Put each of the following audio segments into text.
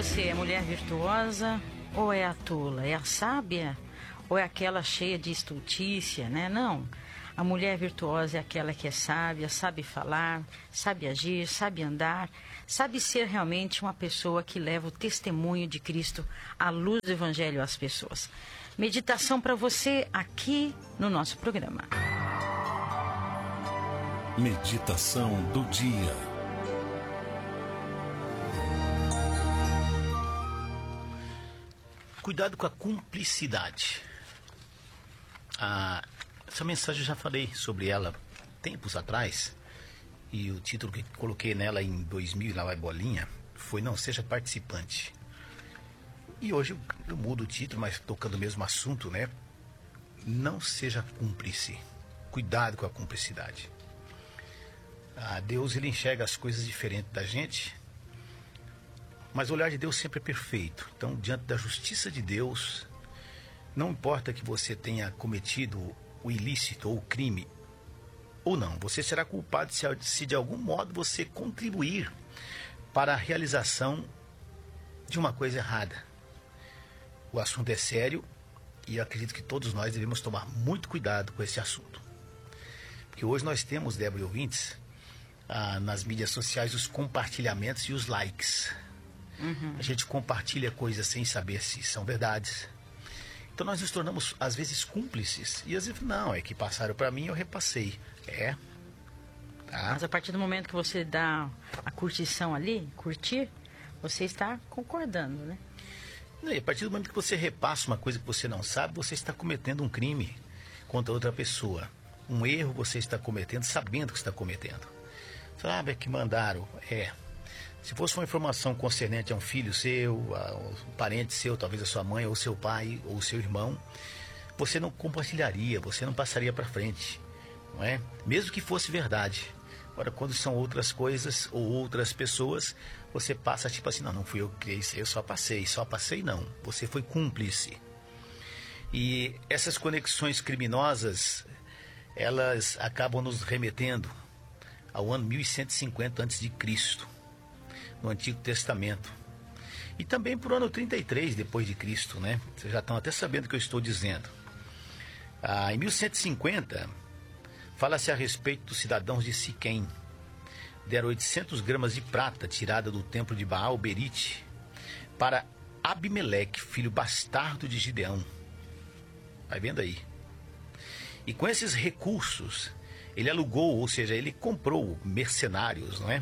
você? É mulher virtuosa ou é a tola? É a sábia ou é aquela cheia de estultícia, né? Não. A mulher virtuosa é aquela que é sábia, sabe falar, sabe agir, sabe andar, sabe ser realmente uma pessoa que leva o testemunho de Cristo, a luz do Evangelho às pessoas. Meditação para você aqui no nosso programa. Meditação do dia. Cuidado com a cumplicidade. Essa mensagem eu já falei sobre ela tempos atrás, e o título que coloquei nela em 2000, lá vai bolinha, foi Não Seja Participante. E hoje eu mudo o título, mas tocando o mesmo assunto, né? Não seja cúmplice. Cuidado com a cumplicidade. Deus, ele enxerga as coisas diferentes da gente, mas o olhar de Deus sempre é perfeito. Então, diante da justiça de Deus, não importa que você tenha cometido o ilícito ou o crime ou não, você será culpado se de algum modo você contribuir para a realização de uma coisa errada. O assunto é sério e eu acredito que todos nós devemos tomar muito cuidado com esse assunto. Porque hoje nós temos, Débora e ouvintes, nas mídias sociais, os compartilhamentos e os likes. A gente compartilha coisas sem saber se são verdades. Então nós nos tornamos, às vezes, cúmplices. E às vezes, não, é que passaram para mim, eu repassei. Mas a partir do momento que você dá a curtição ali, curtir, você está concordando, né? E a partir do momento que você repassa uma coisa que você não sabe, você está cometendo um crime contra outra pessoa. Um erro você está cometendo, sabendo que está cometendo. Sabe, é que mandaram. Se fosse uma informação concernente a um filho seu, a um parente seu, talvez a sua mãe, ou seu pai, ou seu irmão, você não compartilharia, você não passaria para frente, não é? Mesmo que fosse verdade. Agora, quando são outras coisas ou outras pessoas, você passa tipo assim, não fui eu que criei isso, eu só passei não, você foi cúmplice. E essas conexões criminosas, elas acabam nos remetendo ao ano 1150 a.C., no Antigo Testamento. E também para o ano 33 depois de Cristo, né? Vocês já estão até sabendo o que eu estou dizendo. Em 1150, fala-se a respeito dos cidadãos de Siquém. Deram 800 gramas de prata tirada do templo de Baal Berite para Abimeleque, filho bastardo de Gideão. Vai vendo aí. E com esses recursos, ele alugou, ou seja, ele comprou mercenários, não é?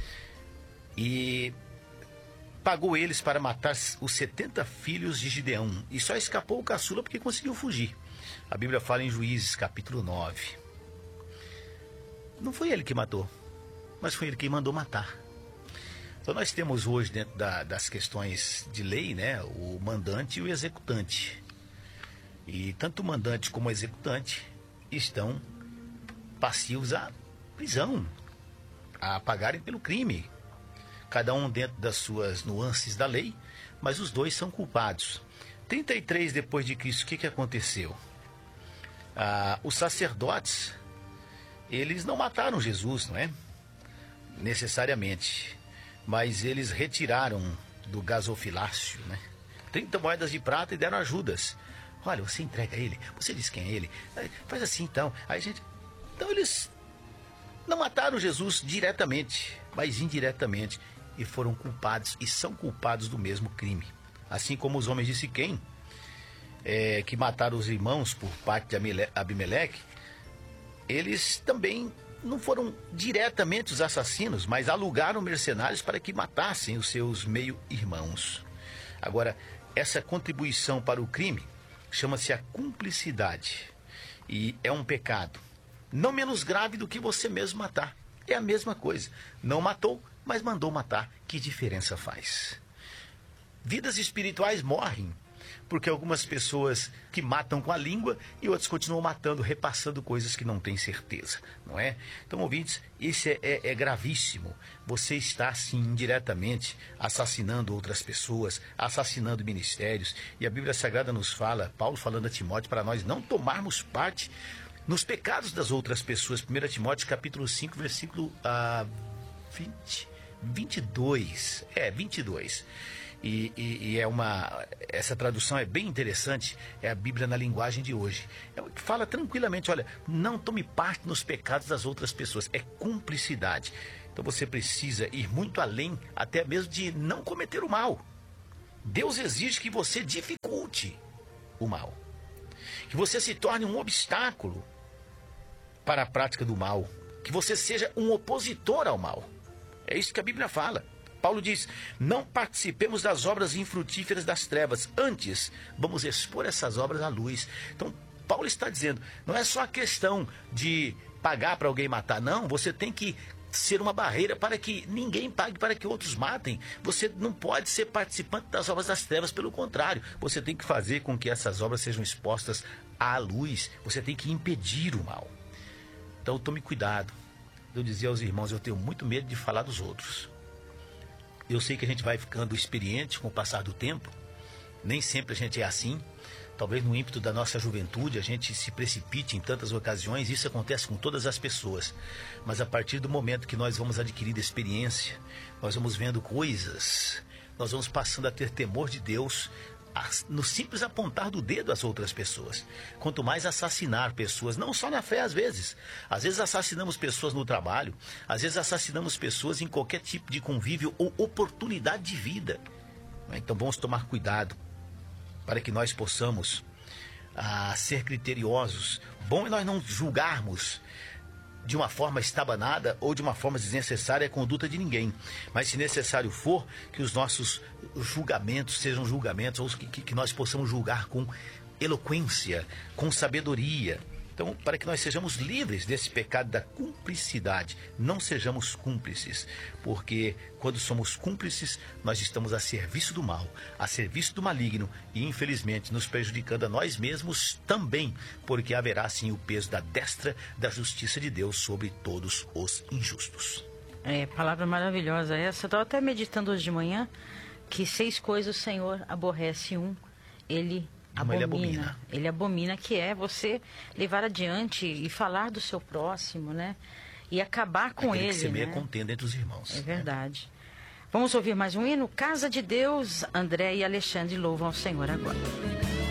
E pagou eles para matar os 70 filhos de Gideão. E só escapou o caçula porque conseguiu fugir. A Bíblia fala em Juízes, capítulo 9. Não foi ele que matou, mas foi ele que mandou matar. Então nós temos hoje, dentro das questões de lei, né, o mandante e o executante. E tanto o mandante como o executante estão passivos à prisão, a pagarem pelo crime. Cada um dentro das suas nuances da lei, mas os dois são culpados. 33 depois de Cristo, o que aconteceu? Os sacerdotes, eles não mataram Jesus, não é? Necessariamente. Mas eles retiraram do gasofilácio, né? 30 moedas de prata e deram a Judas. Olha, você entrega ele, você diz quem é ele, faz assim então. Então eles não mataram Jesus diretamente, mas indiretamente. E foram culpados e são culpados do mesmo crime. Assim como os homens de Siquém, que mataram os irmãos por parte de Abimeleque, eles também não foram diretamente os assassinos, mas alugaram mercenários para que matassem os seus meio-irmãos. Agora, essa contribuição para o crime chama-se a cumplicidade. E é um pecado não menos grave do que você mesmo matar. É a mesma coisa. Não matou, mas mandou matar. Que diferença faz? Vidas espirituais morrem porque algumas pessoas que matam com a língua e outros continuam matando, repassando coisas que não têm certeza, não é? Então, ouvintes, isso é gravíssimo. Você está, sim, indiretamente assassinando outras pessoas, assassinando ministérios. E a Bíblia Sagrada nos fala, Paulo falando a Timóteo, para nós não tomarmos parte nos pecados das outras pessoas. 1 Timóteo capítulo 5, versículo 22. Essa tradução é bem interessante, é a Bíblia na linguagem de hoje. Fala tranquilamente, olha, não tome parte nos pecados das outras pessoas, é cumplicidade. Então você precisa ir muito além, até mesmo de não cometer o mal. Deus exige que você dificulte o mal, que você se torne um obstáculo para a prática do mal, que você seja um opositor ao mal. É isso que a Bíblia fala. Paulo diz, não participemos das obras infrutíferas das trevas, antes vamos expor essas obras à luz. Então, Paulo está dizendo, não é só a questão de pagar para alguém matar, não, você tem que ser uma barreira para que ninguém pague para que outros matem. Você não pode ser participante das obras das trevas, pelo contrário, você tem que fazer com que essas obras sejam expostas à luz, você tem que impedir o mal. Então tome cuidado. Eu dizia aos irmãos, eu tenho muito medo de falar dos outros. Eu sei que a gente vai ficando experiente com o passar do tempo, nem sempre a gente é assim. Talvez no ímpeto da nossa juventude a gente se precipite em tantas ocasiões, isso acontece com todas as pessoas. Mas a partir do momento que nós vamos adquirindo experiência, nós vamos vendo coisas, nós vamos passando a ter temor de Deus, no simples apontar do dedo às outras pessoas. Quanto mais assassinar pessoas, não só na fé às vezes assassinamos pessoas no trabalho, às vezes assassinamos pessoas em qualquer tipo de convívio ou oportunidade de vida. Então vamos tomar cuidado para que nós possamos ser criteriosos. Bom é nós não julgarmos de uma forma estabanada ou de uma forma desnecessária a conduta de ninguém. Mas se necessário for, que os nossos julgamentos sejam julgamentos, ou que nós possamos julgar com eloquência, com sabedoria. Então, para que nós sejamos livres desse pecado da cumplicidade, não sejamos cúmplices, porque quando somos cúmplices, nós estamos a serviço do mal, a serviço do maligno e, infelizmente, nos prejudicando a nós mesmos também, porque haverá, sim, o peso da destra da justiça de Deus sobre todos os injustos. Palavra maravilhosa essa. Eu estava até meditando hoje de manhã que 6 coisas o Senhor aborrece, ele abomina, que é você levar adiante e falar do seu próximo, né? E acabar com ele, que semeia né? contenda entre os irmãos. É verdade. Vamos ouvir mais um hino? Casa de Deus, André e Alexandre louvam ao Senhor agora.